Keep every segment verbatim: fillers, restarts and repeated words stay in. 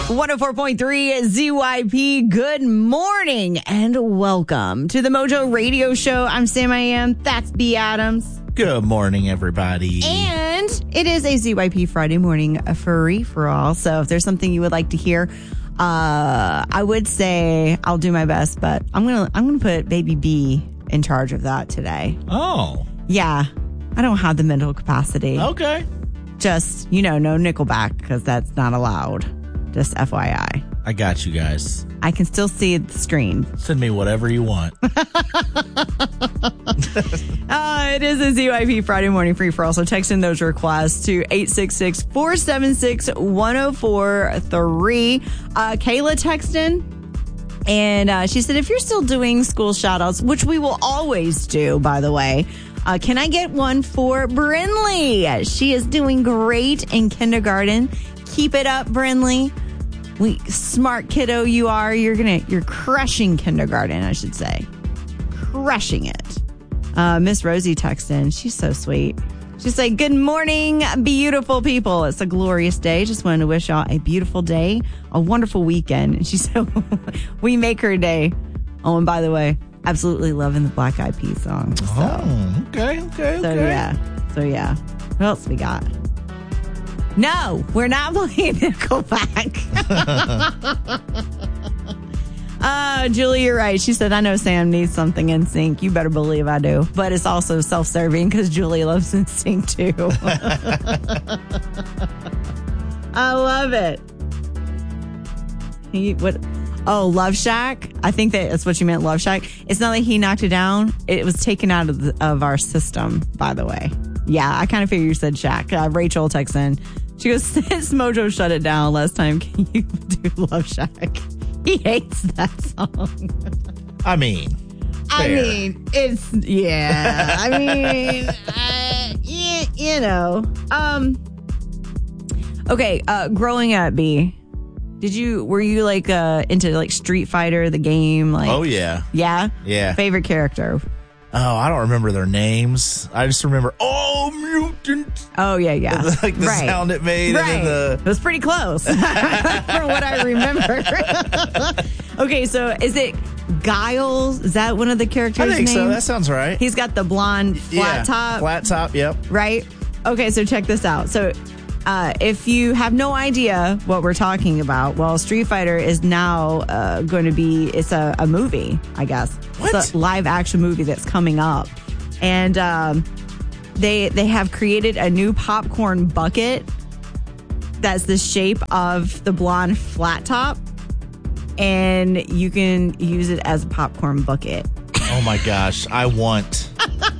one oh four point three Z Y P. Good morning and welcome to the Mojo Radio Show. I'm Sam I Am. That's B. Adams. Good morning, everybody. And it is a Z Y P Friday morning free for all. So if there's something you would like to hear, uh, I would say I'll do my best, but I'm gonna I'm gonna put Baby B in charge of that today. Oh, yeah. I don't have the mental capacity. Okay. Just, you know, no Nickelback because that's not allowed. Just F Y I. I got you guys. I can still see the screen. Send me whatever you want. uh, it is a Z Y P Friday morning free for all. So text in those requests to eight six six, four seven six, one oh four three. Uh, Kayla texted in. And uh, she said, if you're still doing school shout outs, which we will always do, by the way, uh, can I get one for Brinley? She is doing great in kindergarten. Keep it up, Brinley. We smart kiddo you are. You're gonna you're crushing kindergarten, I should say. Crushing it. Uh, Miss Rosie texted in. She's so sweet. She's like, good morning, beautiful people. It's a glorious day. Just wanted to wish y'all a beautiful day, a wonderful weekend. And she said, we make her day. Oh, and by the way, absolutely loving the Black Eyed Peas song. So. Oh, okay, okay, So, okay. yeah. So, yeah. What else we got? No, we're not playing Nickelback. uh, Julie, you're right. She said, I know Sam needs something in sync. You better believe I do. But it's also self-serving because Julie loves in sync too. I love it. He, what? Oh, Love Shack. I think that that's what you meant, Love Shack. It's not like he knocked it down. It was taken out of, the, of our system, by the way. Yeah, I kind of figured you said Shack. Uh, Rachel texts in. She goes, since Mojo shut it down last time, can you do Love Shack? He hates that song. I mean, I fair. mean, it's, yeah. I mean, uh, you, you know. Um. Okay, uh, growing up, B, did you, were you like uh, into like Street Fighter, the game? Like, Oh, yeah. Yeah? Yeah. Favorite character? Oh, I don't remember their names. I just remember, oh, mutant. Oh, yeah, yeah. Like the right. sound it made. Right. And then It was pretty close from what I remember. Okay, so is it Giles? Is that one of the characters' I think names? so. That sounds right. He's got the blonde flat yeah. top. Flat top, yep. Right? Okay, so check this out. So uh, if you have no idea what we're talking about, well, Street Fighter is now uh, going to be, it's a, a movie, I guess. What? It's a live action movie that's coming up. And um, they they have created a new popcorn bucket that's the shape of the blonde flat top. And you can use it as a popcorn bucket. Oh, my gosh. I want.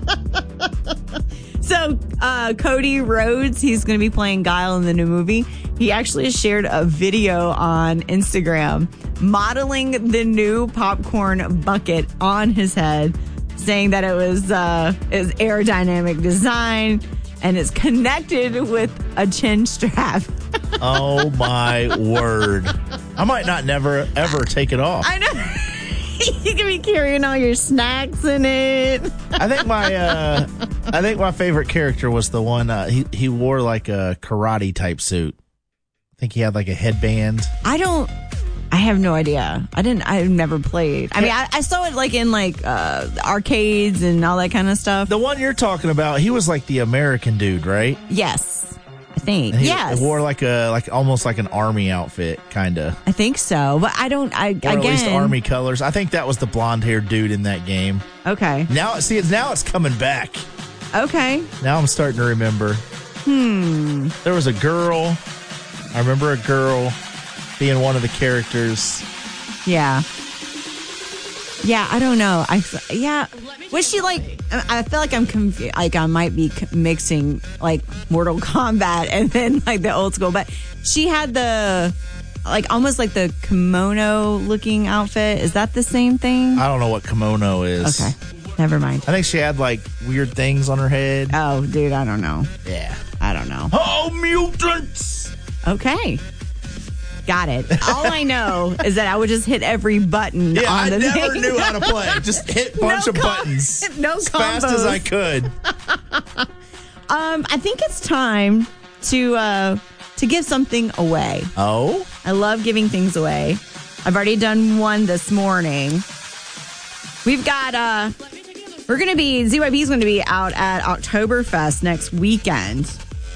So, uh, Cody Rhodes, he's going to be playing Guile in the new movie. He actually shared a video on Instagram modeling the new popcorn bucket on his head, saying that it was, uh, it was aerodynamic design and it's connected with a chin strap. Oh, my word. I might not never, ever take it off. I know. You can be carrying all your snacks in it. I think my uh, I think my favorite character was the one uh, he he wore like a karate type suit. I think he had like a headband. I don't. I have no idea. I didn't. I've never played. I mean, I, I saw it like in like uh, arcades and all that kind of stuff. The one you're talking about, he was like the American dude, right? Yes, I think. And he yes, wore like a like almost like an army outfit, kind of. I think so, but I don't. I Or again. at least army colors. I think that was the blonde haired dude in that game. Okay. Now see, it's now it's coming back. Okay. Now I'm starting to remember. Hmm. There was a girl. I remember a girl being one of the characters. Yeah. Yeah, I don't know. I yeah. Was she like? I feel like I'm confused. Like I might be mixing like Mortal Kombat and then like the old school. But she had the like almost like the kimono looking outfit. Is that the same thing? I don't know what kimono is. Okay, never mind. I think she had like weird things on her head. Oh, dude, I don't know. Yeah. I don't know. Oh, mutants! Okay. Got it. All I know is that I would just hit every button Yeah, on I the never thing. knew how to play. Just hit a bunch No of com- buttons no as fast as I combos. could. Um, I think it's time to uh, to give something away. Oh? I love giving things away. I've already done one this morning. We've got, uh, we're going to be, Z Y P is going to be out at Oktoberfest next weekend.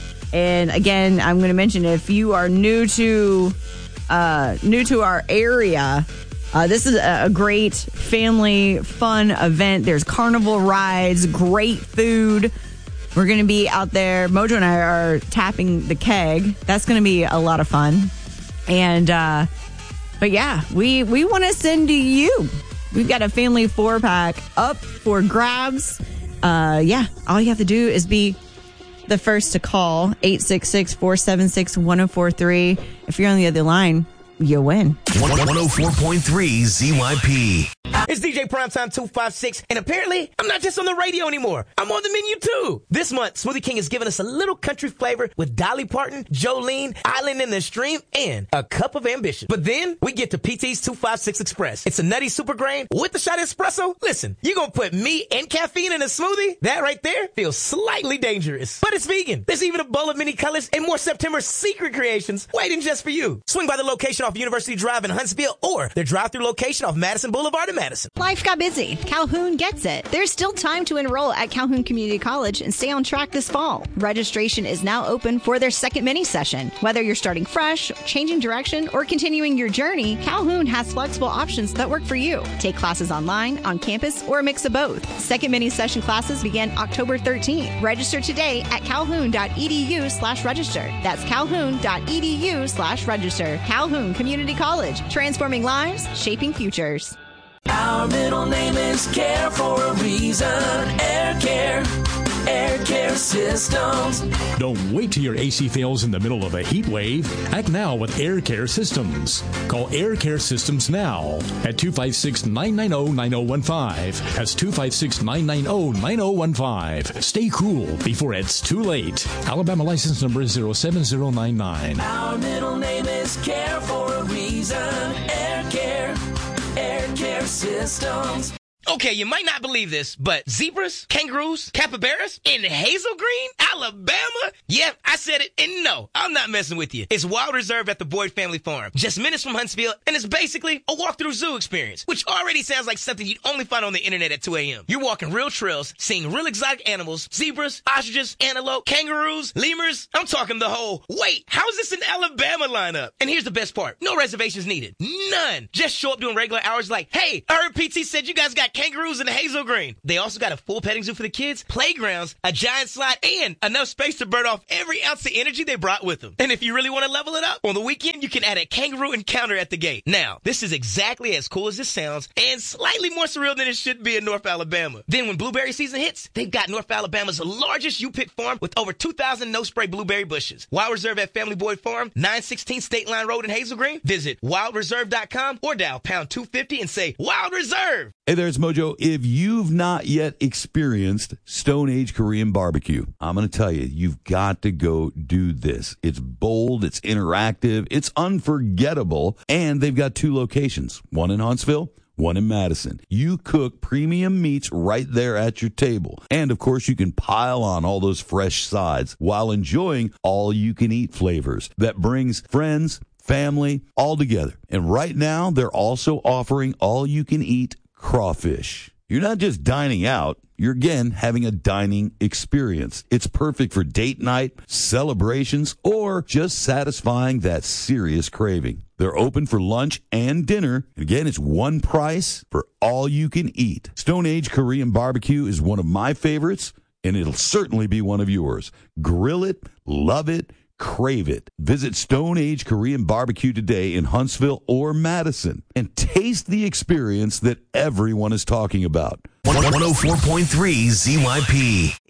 And again, I'm going to mention, if you are new to, uh, new to our area, uh, this is a, a great family fun event. There's carnival rides, great food. We're going to be out there. Mojo and I are tapping the keg. That's going to be a lot of fun. And, uh, but yeah, we, we want to send to you. We've got a family four pack up for grabs. Uh, yeah, all you have to do is be the first to call eight six six, four seven six, one oh four three. If you're on the other line, you win. one oh four point three Z Y P. It's D J Primetime two five six, and apparently, I'm not just on the radio anymore. I'm on the menu, too. This month, Smoothie King has given us a little country flavor with Dolly Parton, Jolene, Island in the Stream, and a cup of ambition. But then, we get to P T's two five six Express. It's a nutty super grain with a shot of espresso. Listen, you're gonna put me and caffeine in a smoothie? That right there feels slightly dangerous. But it's vegan. There's even a bowl of mini colors and more September secret creations waiting just for you. Swing by the location off University Drive in Huntsville or their drive-through location off Madison Boulevard in Madison. Life got busy. Calhoun gets it. There's still time to enroll at Calhoun Community College and stay on track this fall. Registration is now open for their second mini session. Whether you're starting fresh, changing direction, or continuing your journey, Calhoun has flexible options that work for you. Take classes online, on campus, or a mix of both. Second mini session classes begin October thirteenth. Register today at calhoun.edu slash register. That's calhoun.edu slash register. Calhoun Community College. Transforming lives, shaping futures. Our middle name is Care for a reason. Air Care. Air Care Systems. Don't wait till your A C fails in the middle of a heat wave. Act now with Air Care Systems. Call Air Care Systems now at two five six, nine nine zero, nine zero one five. That's two five six, nine nine zero, nine zero one five. Stay cool before it's too late. Alabama license number zero seven zero nine nine. Our middle name is Care for a reason. Air Care. Air Care Systems. Okay, you might not believe this, but zebras, kangaroos, capybaras in Hazel Green, Alabama? Yep, I said it, and no, I'm not messing with you. It's Wild Reserve at the Boyd Family Farm, just minutes from Huntsville, and it's basically a walk-through zoo experience, which already sounds like something you'd only find on the internet at two a.m. You're walking real trails, seeing real exotic animals, zebras, ostriches, antelope, kangaroos, lemurs. I'm talking the whole, wait, how is this an Alabama lineup? And here's the best part, no reservations needed, none. Just show up during regular hours like, hey, I heard P T said you guys got kangaroos in the Hazel Green. They also got a full petting zoo for the kids, playgrounds, a giant slide, and enough space to burn off every ounce of energy they brought with them. And if you really want to level it up, on the weekend, you can add a kangaroo encounter at the gate. Now, this is exactly as cool as this sounds and slightly more surreal than it should be in North Alabama. Then when blueberry season hits, they've got North Alabama's largest U-Pick farm with over two thousand no-spray blueberry bushes. Wild Reserve at Family Boyd Farm, nine sixteen State Line Road in Hazel Green. Visit wild reserve dot com or dial pound two fifty and say Wild Reserve. Hey there, it's Mojo. If you've not yet experienced Stone Age Korean barbecue, I'm going to tell you, you've got to go do this. It's bold, it's interactive, it's unforgettable, and they've got two locations, one in Huntsville, one in Madison. You cook premium meats right there at your table. And, of course, you can pile on all those fresh sides while enjoying all-you-can-eat flavors that brings friends, family, all together. And right now, they're also offering all-you-can-eat crawfish. You're not just dining out, you're again having a dining experience. It's perfect for date night, celebrations, or just satisfying that serious craving. They're open for lunch and dinner. Again, it's one price for all you can eat. Stone Age Korean barbecue is one of my favorites, and it'll certainly be one of yours. Grill it, love it, crave it. Visit Stone Age Korean Barbecue today in Huntsville or Madison and taste the experience that everyone is talking about. one oh four point three Z Y P.